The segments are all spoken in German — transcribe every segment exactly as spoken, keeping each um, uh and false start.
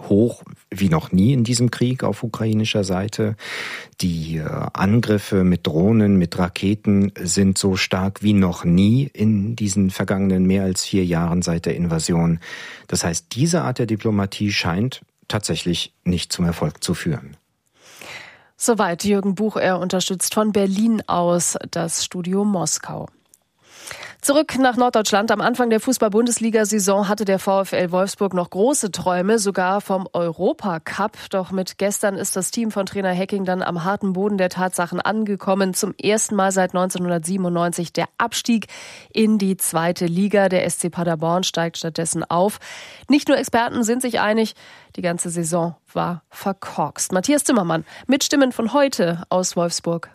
hoch wie noch nie in diesem Krieg auf ukrainischer Seite. Die Angriffe mit Drohnen, mit Raketen sind so stark wie noch nie in diesen vergangenen mehr als vier Jahren seit der Invasion. Das heißt, diese Art der Diplomatie scheint tatsächlich nicht zum Erfolg zu führen. Soweit Jürgen Buch, er unterstützt von Berlin aus das Studio Moskau. Zurück nach Norddeutschland. Am Anfang der Fußball-Bundesliga-Saison hatte der VfL Wolfsburg noch große Träume, sogar vom Europacup. Doch mit gestern ist das Team von Trainer Hecking dann am harten Boden der Tatsachen angekommen. Zum ersten Mal seit neunzehnhundertsiebenundneunzig der Abstieg in die zweite Liga. Der S C Paderborn steigt stattdessen auf. Nicht nur Experten sind sich einig, die ganze Saison war verkorkst. Matthias Zimmermann mit Stimmen von heute aus Wolfsburg.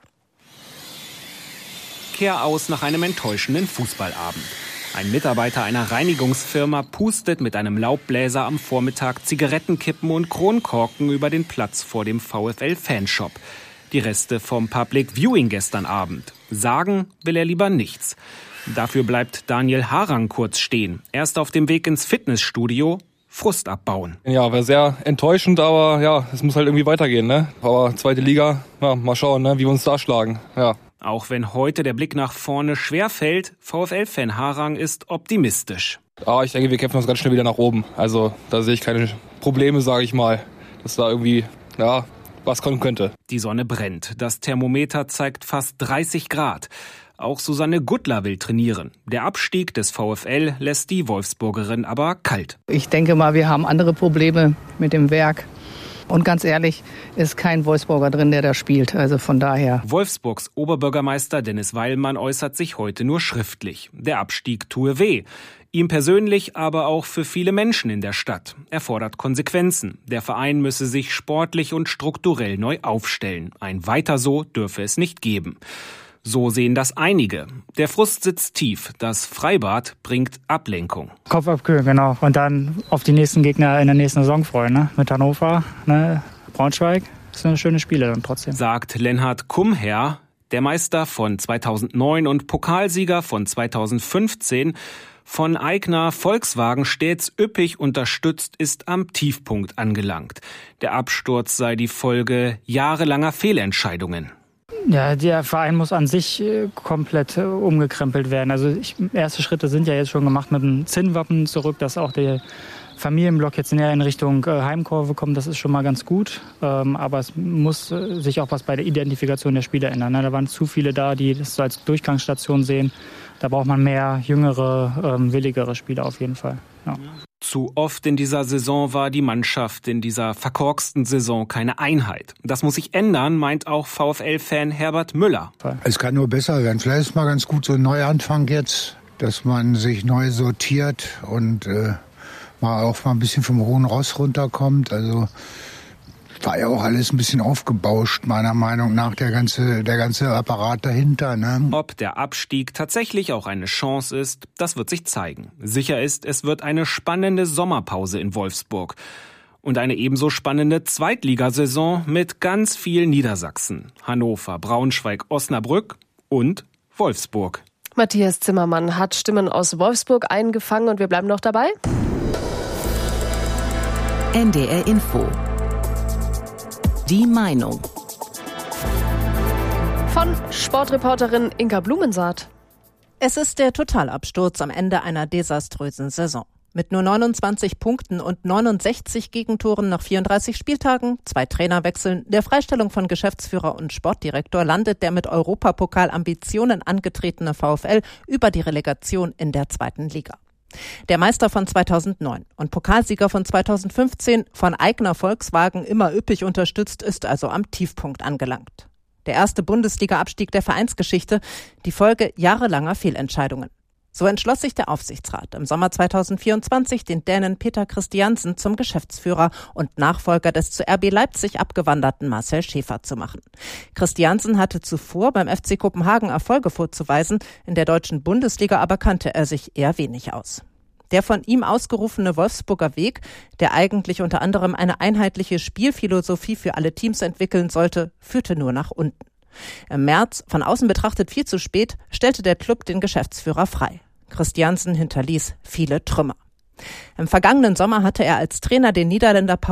Kehr aus nach einem enttäuschenden Fußballabend. Ein Mitarbeiter einer Reinigungsfirma pustet mit einem Laubbläser am Vormittag Zigarettenkippen und Kronkorken über den Platz vor dem VfL-Fanshop. Die Reste vom Public Viewing gestern Abend. Sagen will er lieber nichts. Dafür bleibt Daniel Harang kurz stehen. Erst auf dem Weg ins Fitnessstudio, Frust abbauen. Ja, war sehr enttäuschend, aber ja, es muss halt irgendwie weitergehen, ne? Aber zweite Liga, ja, mal schauen, ne, wie wir uns da schlagen, ja. Auch wenn heute der Blick nach vorne schwerfällt, VfL-Fan Harang ist optimistisch. Aber ich denke, wir kämpfen uns ganz schnell wieder nach oben. Also da sehe ich keine Probleme, sage ich mal, dass da irgendwie ja, was kommen könnte. Die Sonne brennt. Das Thermometer zeigt fast dreißig Grad. Auch Susanne Guttler will trainieren. Der Abstieg des VfL lässt die Wolfsburgerin aber kalt. Ich denke mal, wir haben andere Probleme mit dem Werk. Und ganz ehrlich, ist kein Wolfsburger drin, der da spielt. Also von daher. Wolfsburgs Oberbürgermeister Dennis Weilmann äußert sich heute nur schriftlich. Der Abstieg tue weh. Ihm persönlich, aber auch für viele Menschen in der Stadt. Er fordert Konsequenzen. Der Verein müsse sich sportlich und strukturell neu aufstellen. Ein Weiter so dürfe es nicht geben. So sehen das einige. Der Frust sitzt tief. Das Freibad bringt Ablenkung. Kopf abkühlen, genau. Und dann auf die nächsten Gegner in der nächsten Saison freuen. Ne? Mit Hannover, ne? Braunschweig. Das sind schöne Spiele dann trotzdem. Sagt Lenhard Kumher, der Meister von zweitausendneun und Pokalsieger von zweitausendfünfzehn. Von Aigner Volkswagen stets üppig unterstützt, ist am Tiefpunkt angelangt. Der Absturz sei die Folge jahrelanger Fehlentscheidungen. Ja, der Verein muss an sich komplett umgekrempelt werden. Also ich, erste Schritte sind ja jetzt schon gemacht mit dem Zinnwappen zurück, dass auch der Familienblock jetzt näher in Richtung Heimkurve kommt. Das ist schon mal ganz gut. Aber es muss sich auch was bei der Identifikation der Spieler ändern. Da waren zu viele da, die das als Durchgangsstation sehen. Da braucht man mehr jüngere, willigere Spieler auf jeden Fall. Ja. Zu oft in dieser Saison war die Mannschaft in dieser verkorksten Saison keine Einheit. Das muss sich ändern, meint auch VfL-Fan Herbert Müller. Es kann nur besser werden. Vielleicht ist mal ganz gut so ein Neuanfang jetzt, dass man sich neu sortiert und äh, mal auch mal ein bisschen vom hohen Ross runterkommt. Also war ja auch alles ein bisschen aufgebauscht, meiner Meinung nach, der ganze, der ganze Apparat dahinter. Ne? Ob der Abstieg tatsächlich auch eine Chance ist, das wird sich zeigen. Sicher ist, es wird eine spannende Sommerpause in Wolfsburg. Und eine ebenso spannende Zweitligasaison mit ganz viel Niedersachsen. Hannover, Braunschweig, Osnabrück und Wolfsburg. Matthias Zimmermann hat Stimmen aus Wolfsburg eingefangen und wir bleiben noch dabei. N D R Info. Die Meinung. Von Sportreporterin Inka Blumensaat. Es ist der Totalabsturz am Ende einer desaströsen Saison. Mit nur neunundzwanzig Punkten und neunundsechzig Gegentoren nach vierunddreißig Spieltagen, zwei Trainerwechseln, der Freistellung von Geschäftsführer und Sportdirektor landet der mit Europapokal-Ambitionen angetretene VfL über die Relegation in der zweiten Liga. Der Meister von zweitausendneun und Pokalsieger von zweitausendfünfzehn, von Aigner Volkswagen immer üppig unterstützt, ist also am Tiefpunkt angelangt. Der erste Bundesliga-Abstieg der Vereinsgeschichte, die Folge jahrelanger Fehlentscheidungen. So entschloss sich der Aufsichtsrat im Sommer zweitausendvierundzwanzig, den Dänen Peter Christiansen zum Geschäftsführer und Nachfolger des zu R B Leipzig abgewanderten Marcel Schäfer zu machen. Christiansen hatte zuvor beim F C Kopenhagen Erfolge vorzuweisen, in der deutschen Bundesliga aber kannte er sich eher wenig aus. Der von ihm ausgerufene Wolfsburger Weg, der eigentlich unter anderem eine einheitliche Spielphilosophie für alle Teams entwickeln sollte, führte nur nach unten. Im März, von außen betrachtet viel zu spät, stellte der Klub den Geschäftsführer frei. Christiansen hinterließ viele Trümmer. Im vergangenen Sommer hatte er als Trainer den Niederländer